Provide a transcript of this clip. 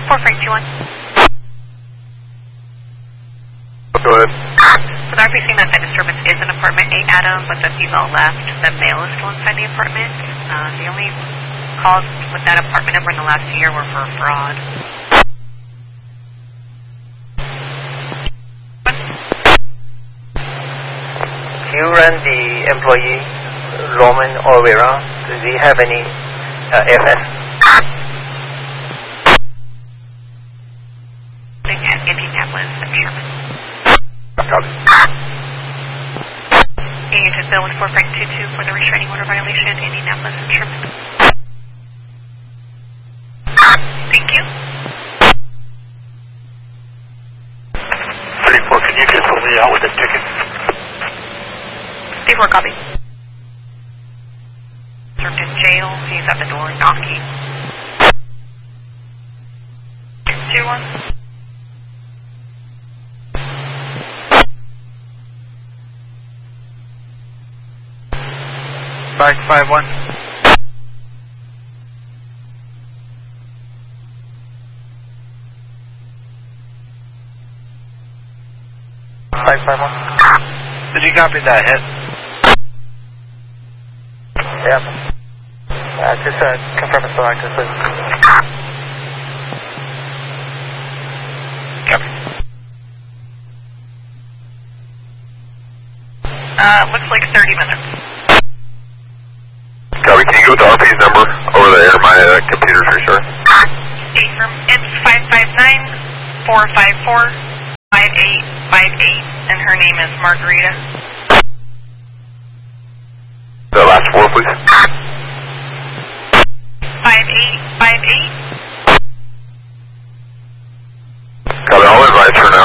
4521. Go ahead. So they're actually saying that the disturbance is in apartment 8 Adam, but the female left. The male is still inside the apartment. The only calls with that apartment number in the last year were for fraud. Do you run the employee, Roman Oliveira? Does he have any FS? Indianapolis and Sherman. Copy. Agent Bill with 4522 for the restraining order violation, Indianapolis and Sherman. Thank you. 34, can you just pull me out with the ticket? 34 copy. Served in jail. He's at the door knocking. 2-1. Back 5-1. Back 5-1. Did you copy that hit? Yeah. Just confirm it's still active, please. Copy. Looks like 30 minutes. Copy, can you go with the RP's number over the air? My computer's restart. It's 559-454-5858, and her name is Margarita. The last four, please. 5858. Copy, I'll advise her